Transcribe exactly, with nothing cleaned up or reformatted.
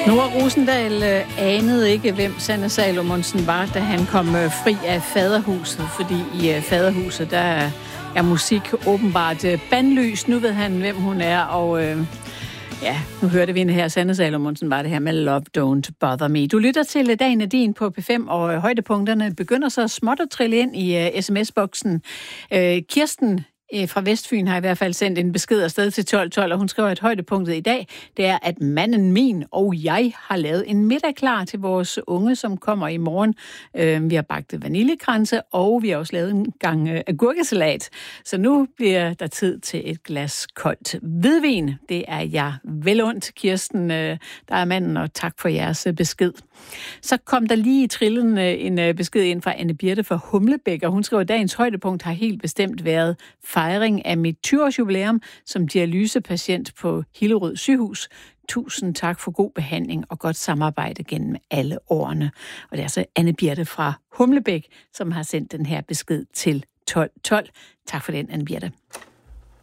Nora Rosendahl øh, anede ikke, hvem Sanne Salomonsen var, da han kom øh, fri af faderhuset, fordi i øh, faderhuset, der er, er musik åbenbart øh, bandlyst. Nu ved han, hvem hun er, og øh, ja, nu hørte vi hende her. Sanne Salomonsen var det her med Love Don't Bother Me. Du lytter til Dagen er din på P fem, og øh, højdepunkterne begynder så småt at trille ind i øh, sms-boksen. Øh, Kirsten fra Vestfyn har i hvert fald sendt en besked afsted til tolv tolv, og hun skriver, at højdepunktet i dag, det er, at manden min og jeg har lavet en middag klar til vores unge, som kommer i morgen. Øh, vi har bagt vaniljekranse, og vi har også lavet en gang øh, agurkesalat. Så nu bliver der tid til et glas koldt hvidvin. Det er jeg vel ondt, Kirsten, øh, der er manden, og tak for jeres besked. Så kom der lige i trillen øh, en øh, besked ind fra Anne Birte fra Humlebæk, og hun skriver, at dagens højdepunkt har helt bestemt været fejring af mit tyve-års jubilæum som dialysepatient på Hillerød Sygehus. Tusind tak for god behandling og godt samarbejde gennem alle årene. Og det er altså Anne Birte fra Humlebæk, som har sendt den her besked til tolv tolv. Tak for den, Anne Birte.